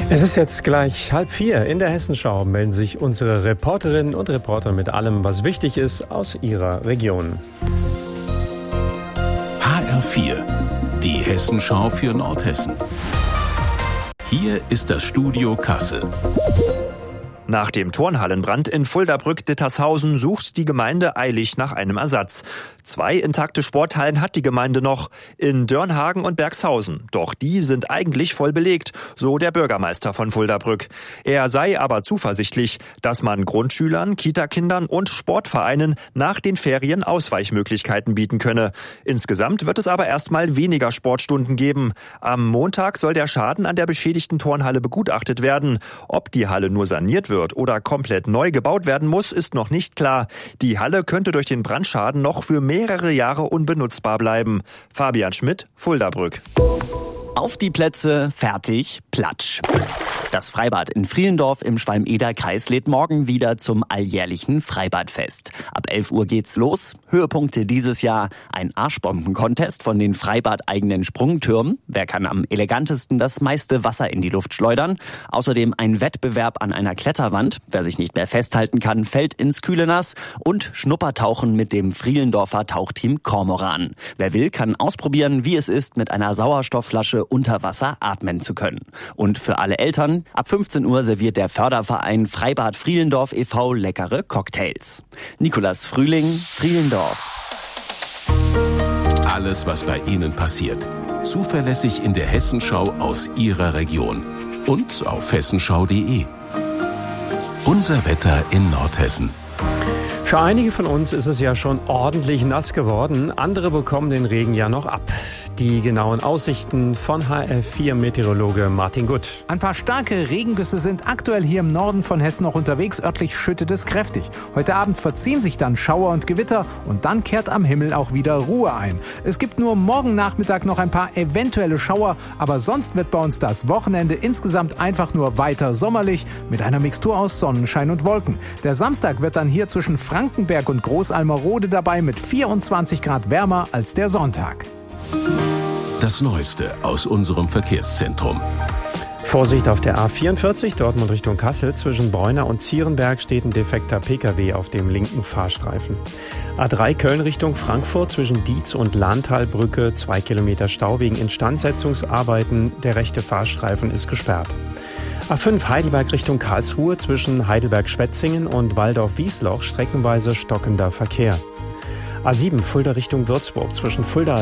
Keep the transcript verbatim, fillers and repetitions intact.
Es ist jetzt gleich halb vier. In der Hessenschau melden sich unsere Reporterinnen und Reporter mit allem, was wichtig ist aus ihrer Region. H R vier, die Hessenschau für Nordhessen. Hier ist das Studio Kassel. Nach dem Turnhallenbrand in Fuldabrück-Dittershausen sucht die Gemeinde eilig nach einem Ersatz. Zwei intakte Sporthallen hat die Gemeinde noch, in Dörnhagen und Bergshausen. Doch die sind eigentlich voll belegt, so der Bürgermeister von Fuldabrück. Er sei aber zuversichtlich, dass man Grundschülern, Kitakindern und Sportvereinen nach den Ferien Ausweichmöglichkeiten bieten könne. Insgesamt wird es aber erstmal weniger Sportstunden geben. Am Montag soll der Schaden an der beschädigten Turnhalle begutachtet werden. Ob die Halle nur saniert wird wird oder komplett neu gebaut werden muss, ist noch nicht klar. Die Halle könnte durch den Brandschaden noch für mehrere Jahre unbenutzbar bleiben. Fabian Schmidt, Fuldabrück. Auf die Plätze, fertig, Platsch. Das Freibad in Frielendorf im Schwalm-Eder-Kreis lädt morgen wieder zum alljährlichen Freibadfest. Ab elf Uhr geht's los. Höhepunkte dieses Jahr: ein Arschbomben-Contest von den Freibad-eigenen Sprungtürmen. Wer kann am elegantesten das meiste Wasser in die Luft schleudern? Außerdem ein Wettbewerb an einer Kletterwand. Wer sich nicht mehr festhalten kann, fällt ins kühle Nass. Und Schnuppertauchen mit dem Frielendorfer Tauchteam Kormoran. Wer will, kann ausprobieren, wie es ist, mit einer Sauerstoffflasche unter Wasser atmen zu können. Und für alle Eltern: ab fünfzehn Uhr serviert der Förderverein Freibad Frielendorf e V leckere Cocktails. Nikolas Frühling, Frielendorf. Alles, was bei Ihnen passiert. Zuverlässig in der Hessenschau aus Ihrer Region. Und auf hessenschau punkt de. Unser Wetter in Nordhessen. Für einige von uns ist es ja schon ordentlich nass geworden. Andere bekommen den Regen ja noch ab. Die genauen Aussichten von H R vier Meteorologe Martin Gutt. Ein paar starke Regengüsse sind aktuell hier im Norden von Hessen noch unterwegs. Örtlich schüttet es kräftig. Heute Abend verziehen sich dann Schauer und Gewitter und dann kehrt am Himmel auch wieder Ruhe ein. Es gibt nur morgen Nachmittag noch ein paar eventuelle Schauer, aber sonst wird bei uns das Wochenende insgesamt einfach nur weiter sommerlich mit einer Mixtur aus Sonnenschein und Wolken. Der Samstag wird dann hier zwischen Frankenberg und Großalmerode dabei mit vierundzwanzig Grad wärmer als der Sonntag. Das Neueste aus unserem Verkehrszentrum. Vorsicht auf der A vierundvierzig, Dortmund Richtung Kassel. Zwischen Bräuner und Zierenberg steht ein defekter P K W auf dem linken Fahrstreifen. A drei Köln Richtung Frankfurt, zwischen Dietz und Lahntalbrücke, zwei Kilometer Stau wegen Instandsetzungsarbeiten. Der rechte Fahrstreifen ist gesperrt. A fünf Heidelberg Richtung Karlsruhe, zwischen Heidelberg-Schwetzingen und Waldorf-Wiesloch streckenweise stockender Verkehr. A sieben Fulda Richtung Würzburg, zwischen Fulda